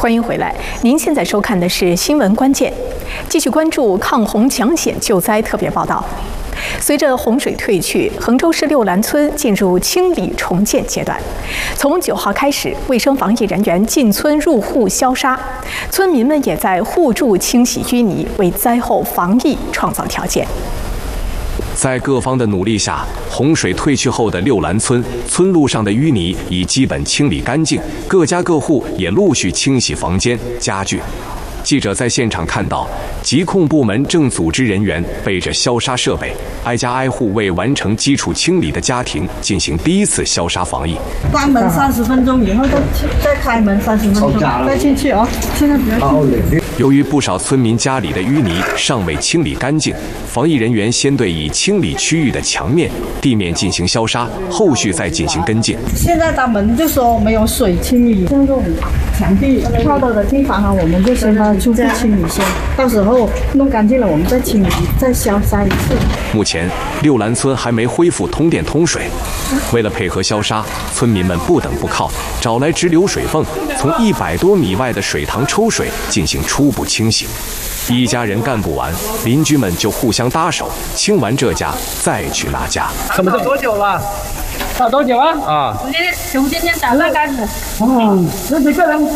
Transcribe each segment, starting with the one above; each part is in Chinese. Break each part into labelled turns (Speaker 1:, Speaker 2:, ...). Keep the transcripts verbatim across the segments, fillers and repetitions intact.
Speaker 1: 欢迎回来，您现在收看的是新闻关键，继续关注抗洪抢险救灾特别报道。随着洪水退去，衡州市六兰村进入清理重建阶段。从九号开始，卫生防疫人员进村入户消杀，村民们也在互助清洗淤泥，为灾后防疫创造条件。
Speaker 2: 在各方的努力下，洪水退去后的六兰村村路上的淤泥已基本清理干净，各家各户也陆续清洗房间、家具。记者在现场看到，疾控部门正组织人员背着消杀设备，挨家挨户为完成基础清理的家庭进行第一次消杀防疫。
Speaker 3: 关门三十分钟以后再再开门三十分钟，再进去啊！现在不要进。
Speaker 2: 由于不少村民家里的淤泥尚未清理干净，防疫人员先对已清理区域的墙面、地面进行消杀，后续再进行跟进。
Speaker 3: 现在他们就说没有水清理，像这种墙壁跳到的地方啊，我们就先把初步清理先，到时候弄干净了，我们再清理，再消杀一次。
Speaker 2: 目前，六兰村还没恢复通电通水，为了配合消杀，村民们不等不靠，找来直流水泵，从一百多米外的水塘抽水进行初步清洗。一家人干不完，邻居们就互相搭手，清完这家再去那家。
Speaker 4: 怎么多久了？打多久啊？啊，
Speaker 5: 从今天从今天早上开始。
Speaker 4: 哦，那几个人？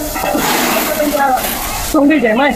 Speaker 4: 兄弟姐妹，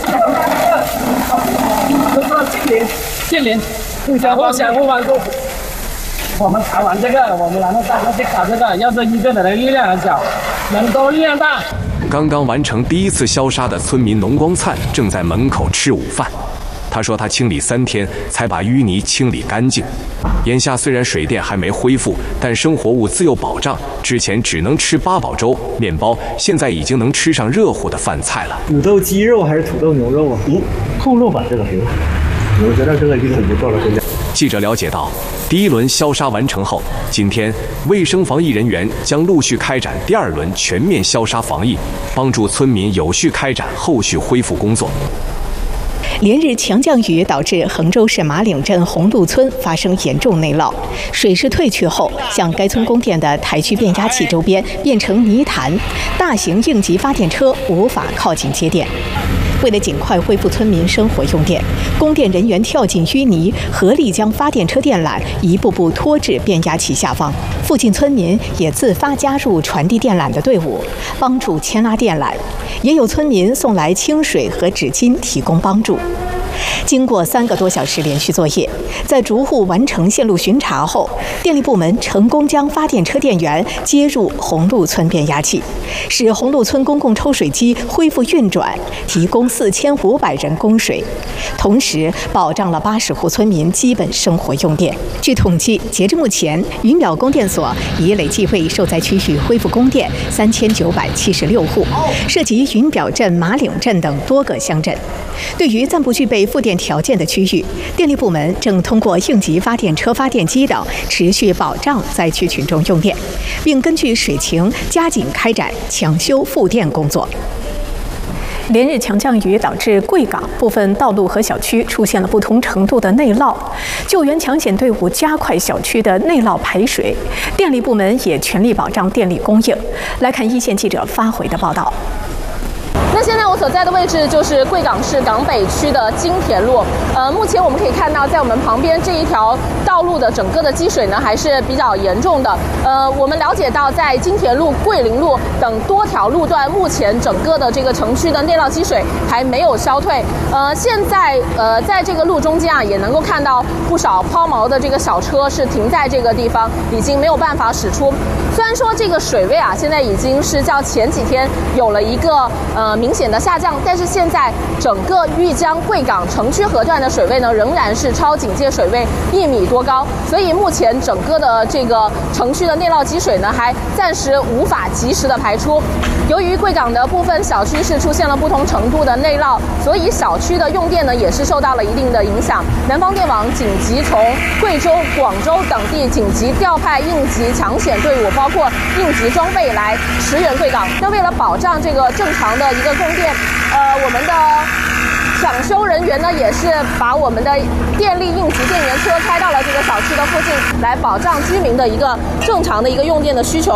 Speaker 4: 都是近邻，近邻，互相帮相互帮助。我们搞完这个，我们然后再去搞这个。要是一个人的力量很小，人多力量大。
Speaker 2: 刚刚完成第一次消杀的村民农光灿正在门口吃午饭。他说他清理三天才把淤泥清理干净。眼下虽然水电还没恢复，但生活物资有保障。之前只能吃八宝粥、面包，现在已经能吃上热乎的饭菜了。
Speaker 6: 土豆鸡肉还是土豆牛肉啊？嗯，控肉吧，这个牛。我觉得这个已经很不错了。现在。
Speaker 2: 记者了解到，第一轮消杀完成后，今天卫生防疫人员将陆续开展第二轮全面消杀防疫，帮助村民有序开展后续恢复工作。
Speaker 1: 连日强降雨导致衡州市马岭镇红路村发生严重内涝，水势退去后，向该村供电的台区变压器周边变成泥潭，大型应急发电车无法靠近接电。为了尽快恢复村民生活用电，供电人员跳进淤泥，合力将发电车电缆一步步拖至变压器下方。附近村民也自发加入传递电缆的队伍，帮助牵拉电缆。也有村民送来清水和纸巾提供帮助。经过三个多小时连续作业，在逐户完成线路巡查后，电力部门成功将发电车电源接入红路村变压器，使红路村公共抽水机恢复运转，提供四千五百人供水，同时保障了八十户村民基本生活用电。据统计，截至目前，云表供电所已累计为受灾区域恢复供电三千九百七十六户，涉及云表镇、马岭镇等多个乡镇。对于暂不具备复电条件的区域，电力部门正通过应急发电车、发电机等持续保障灾区群众用电，并根据水情加紧开展抢修复电工作。连日强降雨导致贵港部分道路和小区出现了不同程度的内涝，救援抢险队伍加快小区的内涝排水，电力部门也全力保障电力供应。来看一线记者发回的报道。
Speaker 7: 那现在我所在的位置就是贵港市港北区的金田路。呃，目前我们可以看到，在我们旁边这一条道路的整个的积水呢，还是比较严重的。呃，我们了解到，在金田路、桂林路等多条路段，目前整个的这个城区的内涝积水还没有消退。呃，现在呃，在这个路中间啊，也能够看到不少抛锚的这个小车是停在这个地方，已经没有办法驶出。虽然说这个水位啊，现在已经是较前几天有了一个呃明显的下降，但是现在整个玉江贵港城区河段的水位呢，仍然是超警戒水位一米多高，所以目前整个的这个城区的内涝积水呢，还暂时无法及时的排出。由于贵港的部分小区是出现了不同程度的内涝，所以小区的用电呢也是受到了一定的影响。南方电网紧急从贵州、广州等地紧急调派应急抢险队伍，包括应急装备来驰援贵港。那为了保障这个正常的一个供电，呃，我们的抢修人员呢，也是把我们的电力应急电源车开到了这个小区的附近，来保障居民的一个正常的一个用电的需求。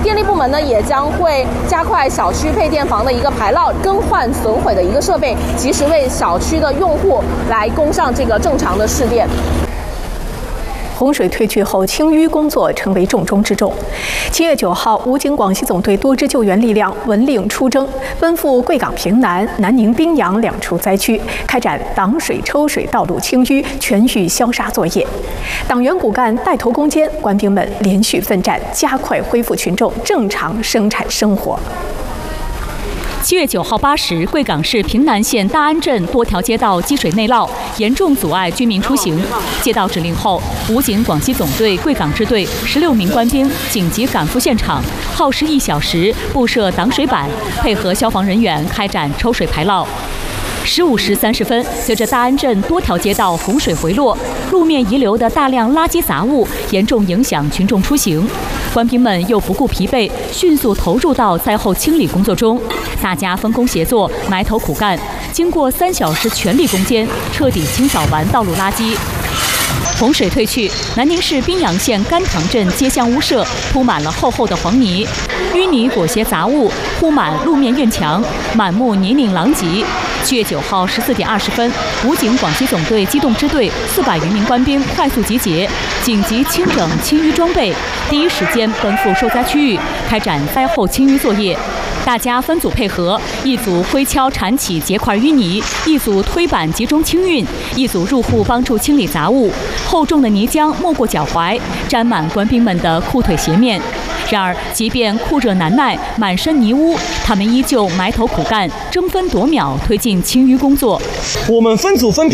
Speaker 7: 电力部门呢也将会加快小区配电房的一个排涝、更换损毁的一个设备，及时为小区的用户来供上这个正常的市电。
Speaker 1: 洪水退去后，清淤工作成为重中之重。七月九号，武警广西总队多支救援力量闻令出征，奔赴贵港平南、南宁宾阳两处灾区，开展挡水、抽水、道路清淤、全域消杀作业。党员骨干带头攻坚，官兵们连续奋战，加快恢复群众正常生产生活。
Speaker 8: 七月九号八时，贵港市平南县大安镇多条街道积水内涝，严重阻碍居民出行。接到指令后，武警广西总队贵港支队十六名官兵紧急赶赴现场，耗时一小时布设挡水板，配合消防人员开展抽水排涝。十五时三十分，随着大安镇多条街道洪水回落，路面遗留的大量垃圾杂物严重影响群众出行。官兵们又不顾疲惫，迅速投入到灾后清理工作中。大家分工协作，埋头苦干。经过三小时全力攻坚，彻底清扫完道路垃圾。洪水退去，南宁市宾阳县甘塘镇街巷屋舍铺满了厚厚的黄泥，淤泥裹挟杂物铺满路面院墙，满目泥泞狼藉。七月九号十四点二十分，武警广西总队机动支队四百余名官兵快速集结，紧急清整清淤装备，第一时间奔赴受灾区域，开展灾后清淤作业。大家分组配合，一组挥锹铲起结块淤泥，一组推板集中清运，一组入户帮助清理杂物。厚重的泥浆没过脚踝，沾满官兵们的裤腿鞋面。然而，即便酷热难耐，满身泥污，他们依旧埋头苦干，争分夺秒推进清淤工作。
Speaker 9: 我们分组分批